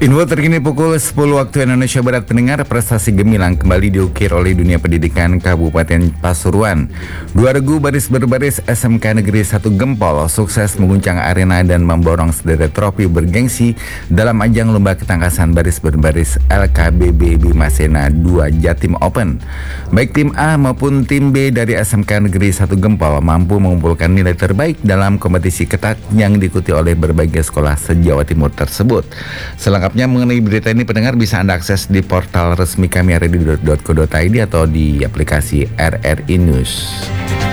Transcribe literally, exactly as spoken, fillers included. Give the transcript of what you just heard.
Info terkini pukul sepuluh waktu Indonesia Barat, pendengar. Prestasi gemilang kembali diukir oleh dunia pendidikan Kabupaten Pasuruan. Dua regu baris berbaris S M K Negeri satu Gempol sukses mengguncang arena dan memborong sederet trofi bergengsi dalam ajang lomba ketangkasan baris berbaris L K B B Bimasena dua Jatim Open. Baik tim A maupun tim B dari S M K Negeri satu Gempol mampu mengumpulkan nilai terbaik dalam kompetisi ketat yang diikuti oleh berbagai sekolah se-Jawa Timur tersebut. Selengkapnya mengenai berita ini, pendengar, bisa Anda akses di portal resmi kami r r i dot co dot i d atau di aplikasi R R I News.